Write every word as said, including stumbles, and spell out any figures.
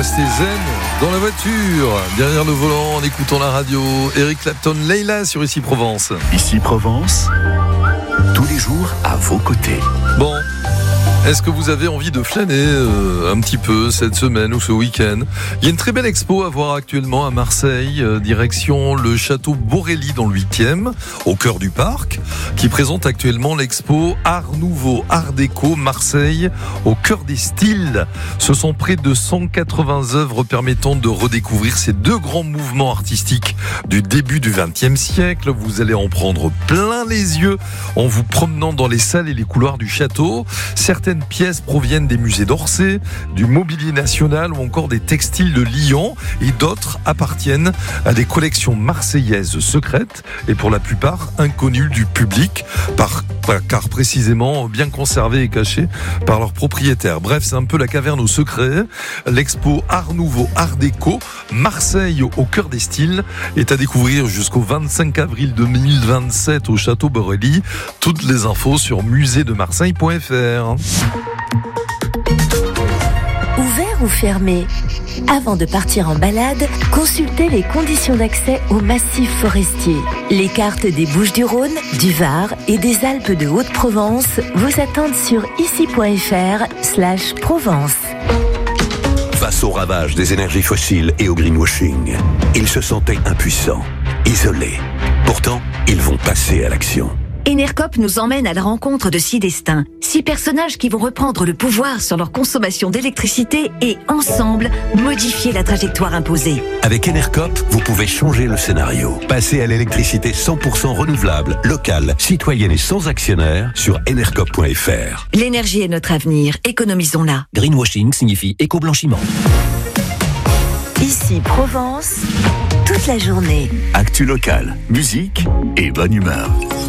Restez zen dans la voiture, derrière le volant, en écoutant la radio. Eric Clapton, Leila sur Ici Provence. Ici Provence, tous les jours à vos côtés. Bon, est-ce que vous avez envie de flâner euh, un petit peu cette semaine ou ce week-end ? Il y a une très belle expo à voir actuellement à Marseille, euh, direction le château Borelli dans le huitième, au cœur du parc, qui présente actuellement l'expo Art Nouveau, Art Déco Marseille, au cœur des styles. Ce sont près de cent quatre-vingts œuvres permettant de redécouvrir ces deux grands mouvements artistiques du début du vingtième siècle. Vous allez en prendre plein les yeux en vous promenant dans les salles et les couloirs du château. Certaines pièces proviennent des musées d'Orsay, du mobilier national ou encore des textiles de Lyon, et d'autres appartiennent à des collections marseillaises secrètes et pour la plupart inconnues du public, par, car précisément bien conservées et cachées par leurs propriétaires. Bref, c'est un peu la caverne aux secrets. L'expo Art Nouveau, Art Déco, Marseille au cœur des styles, est à découvrir jusqu'au vingt-cinq avril deux mille vingt-sept au château Borelli. Toutes les infos sur musée de marseille point f r. Ouvert ou fermé ? Avant de partir en balade, consultez les conditions d'accès au massif forestier. Les cartes des Bouches-du-Rhône, du Var et des Alpes de Haute-Provence vous attendent sur ici point f r slash Provence. Face au ravage des énergies fossiles et au greenwashing, ils se sentaient impuissants, isolés. Pourtant, ils vont passer à l'action. Enercop nous emmène à la rencontre de six destins, six personnages qui vont reprendre le pouvoir sur leur consommation d'électricité et, ensemble, modifier la trajectoire imposée. Avec Enercop, vous pouvez changer le scénario. Passer à l'électricité cent pour cent renouvelable, locale, citoyenne et sans actionnaire sur enercop point f r. L'énergie est notre avenir, économisons-la. Greenwashing signifie éco-blanchiment. Ici Provence, toute la journée. Actu local, musique et bonne humeur.